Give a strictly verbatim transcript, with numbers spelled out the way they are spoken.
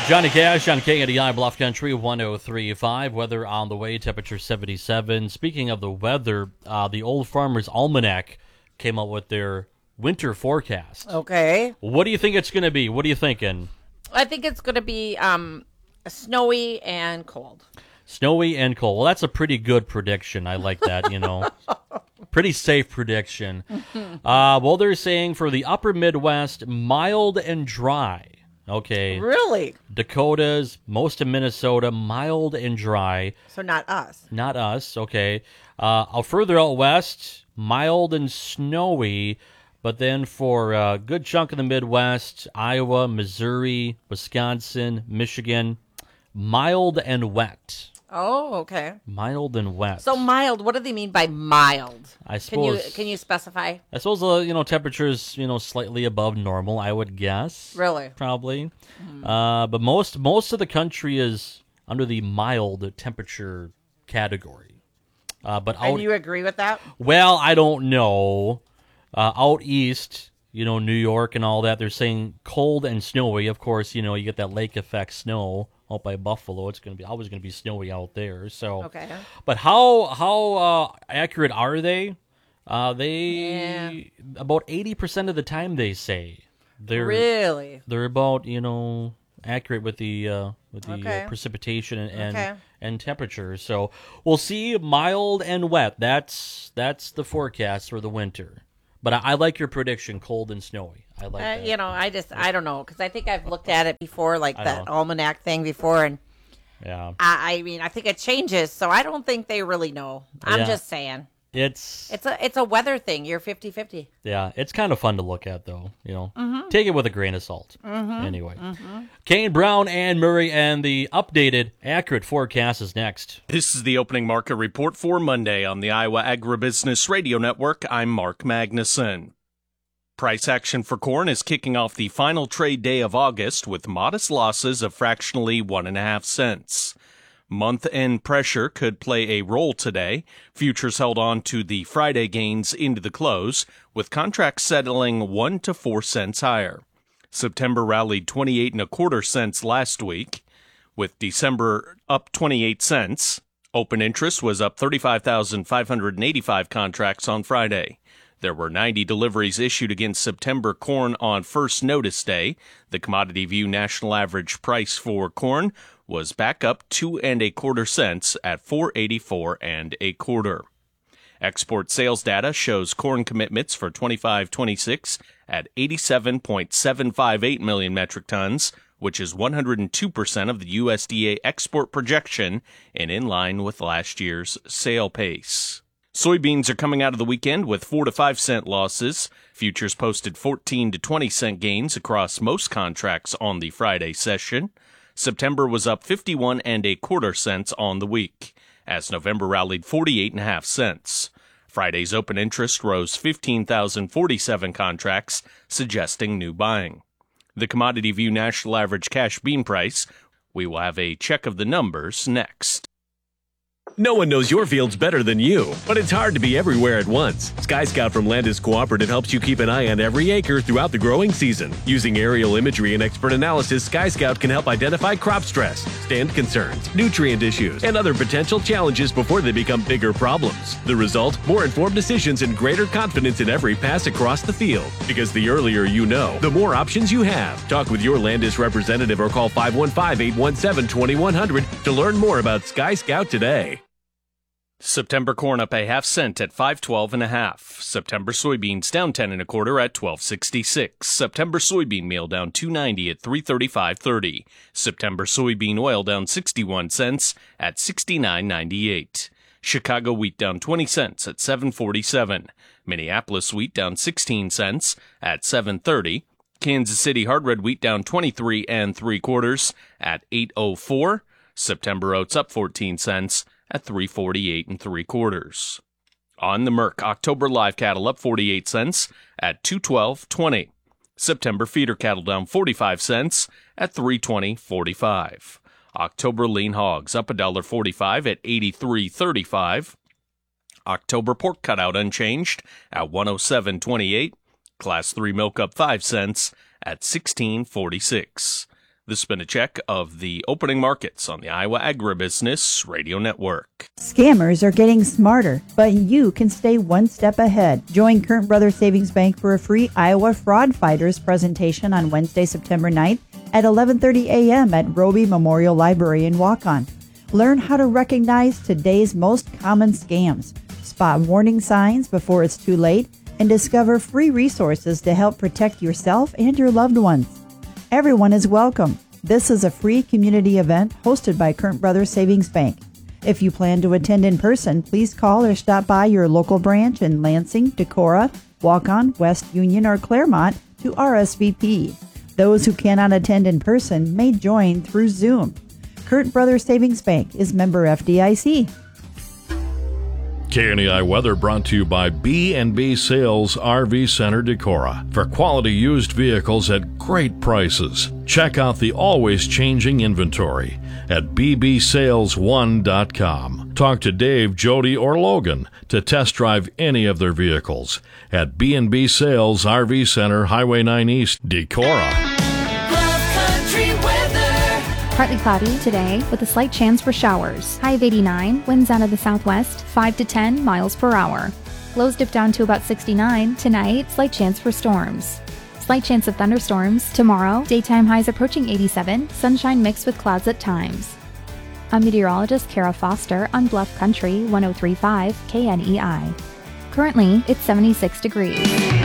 Johnny Cash on K A D I Bluff Country one oh three point five. Weather on the way, temperature seventy-seven. Speaking of the weather, uh, the Old Farmer's Almanac came out with their winter forecast. Okay. What do you think it's going to be? What are you thinking? I think it's going to be um, snowy and cold. Snowy and cold. Well, that's a pretty good prediction. I like that, you know. Pretty safe prediction. uh, well, they're saying for the upper Midwest, mild and dry. Okay. Really? Dakotas, most of Minnesota, mild and dry. So not us. Not us, okay. Uh, out further out west, mild and snowy. But then for a good chunk of the Midwest, Iowa, Missouri, Wisconsin, Michigan, mild and wet. Oh, okay. Mild and wet. So mild, what do they mean by mild? I suppose. Can you can you specify? I suppose uh, you know temperatures you know slightly above normal. I would guess. Really? Probably. Mm-hmm. Uh, but most most of the country is under the mild temperature category. Uh, but out, and you agree with that? Well, I don't know. Uh, out east, you know, New York and all that, they're saying cold and snowy. Of course, you know, you get that lake effect snow. Out by Buffalo, it's going to be always going to be snowy out there. So, okay. But how how uh, accurate are they? Uh, they yeah. about eighty percent of the time they say they're really they're about you know accurate with the uh, with the okay. uh, precipitation and and, okay. and temperature. So we'll see mild and wet. That's that's the forecast for the winter. But I, I like your prediction, cold and snowy. I like uh, that. You know, I just, I don't know, because I think I've looked at it before, like I that know. almanac thing before, and yeah, I, I mean, I think it changes, so I don't think they really know. I'm Yeah. just saying. It's It's a it's a weather thing. You're fifty-fifty. yeah, it's kind of fun to look at, though. You know, Mm-hmm. take it with a grain of salt. Mm-hmm. Anyway, Mm-hmm. Kane Brown and Murray and the updated, accurate forecast is next. This is the opening market report for Monday on the Iowa Agribusiness Radio Network. I'm Mark Magnuson. Price action for corn is kicking off the final trade day of August with modest losses of fractionally one and a half cents. Month-end pressure could play a role today. Futures held on to the Friday gains into the close, with contracts settling one to four cents higher. September rallied twenty-eight and a quarter cents last week, with December up twenty-eight cents. Open interest was up thirty-five thousand five hundred eighty-five contracts on Friday. There were ninety deliveries issued against September corn on first notice day. The Commodity View national average price for corn was back up two and a quarter cents at four eighty-four and a quarter. Export sales data shows corn commitments for twenty-five twenty-six at eighty-seven point seven five eight million metric tons, which is one hundred two percent of the U S D A export projection and in line with last year's sale pace. Soybeans are coming out of the weekend with four to five cent losses. Futures posted fourteen to twenty cent gains across most contracts on the Friday session. September was up fifty-one and a quarter cents on the week, as November rallied forty-eight and a half cents. Friday's open interest rose fifteen thousand forty-seven contracts, suggesting new buying. The Commodity View national average cash bean price. We will have a check of the numbers next. No one knows your fields better than you, but it's hard to be everywhere at once. Sky Scout from Landis Cooperative helps you keep an eye on every acre throughout the growing season. Using aerial imagery and expert analysis, Sky Scout can help identify crop stress, stand concerns, nutrient issues, and other potential challenges before they become bigger problems. The result? More informed decisions and greater confidence in every pass across the field. Because the earlier you know, the more options you have. Talk with your Landis representative or call five one five, eight one seven, two one zero zero to learn more about Sky Scout today. September corn up a half cent at five twelve and a half. September soybeans down ten and a quarter at twelve sixty-six. September soybean meal down two ninety at three thirty-five thirty. September soybean oil down sixty-one cents at sixty-nine ninety-eight. Chicago wheat down twenty cents at seven forty-seven. Minneapolis wheat down sixteen cents at seven thirty. Kansas City hard red wheat down twenty-three and three quarters at eight oh four. September oats up fourteen cents at three forty-eight and three quarters. On the Merck, October live cattle up forty-eight cents at two twelve twenty. September feeder cattle down forty-five cents at three twenty forty-five. October lean hogs up one forty-five at eighty-three thirty-five. October pork cutout unchanged at one oh seven twenty-eight. Class three milk up five cents at sixteen forty-six. This has been a check of the opening markets on the Iowa Agribusiness Radio Network. Scammers are getting smarter, but you can stay one step ahead. Join Current Brothers Savings Bank for a free Iowa Fraud Fighters presentation on Wednesday, September ninth at eleven thirty a.m. at Roby Memorial Library in Waukon. Learn how to recognize today's most common scams, spot warning signs before it's too late, and discover free resources to help protect yourself and your loved ones. Everyone is welcome. This is a free community event hosted by Current Brothers Savings Bank. If you plan to attend in person, please call or stop by your local branch in Lansing, Decorah, Waukon, West Union, or Claremont to R S V P. Those who cannot attend in person may join through Zoom. Current Brothers Savings Bank is member F D I C. K N E I weather brought to you by B and B Sales R V Center Decorah. For quality used vehicles at great prices, check out the always changing inventory at b b sales one dot com. Talk to Dave, Jody, or Logan to test drive any of their vehicles at B and B Sales R V Center, Highway nine East, Decorah. Partly cloudy today with a slight chance for showers. High of eighty-nine, winds out of the southwest, five to ten miles per hour. Lows dip down to about sixty-nine. Tonight, slight chance for storms. Slight chance of thunderstorms. Tomorrow, daytime highs approaching eighty-seven, sunshine mixed with clouds at times. I'm meteorologist Kara Foster on Bluff Country one oh three point five K N E I. Currently, it's seventy-six degrees.